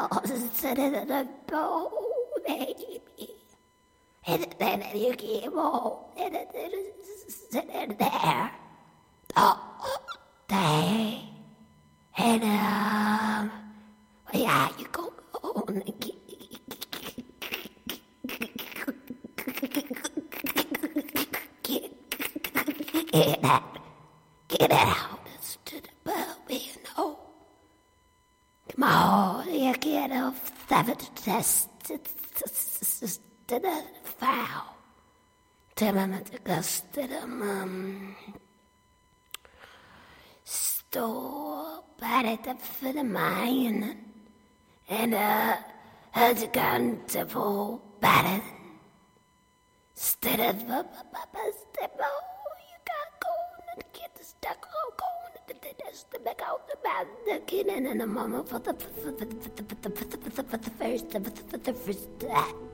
sit in the boat, baby. And then you came home and sit in there all day. And, yeah, you go home and get out instead of Bobby, you know. Come on, you get off 7 test to the foul. Står bare for the mine and has gone to få bare instead of you got going and get the stuck going to back out the bad the kid and the mama for the first